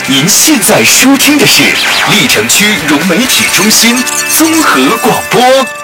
您现在收听的是历城区融媒体中心综合广播。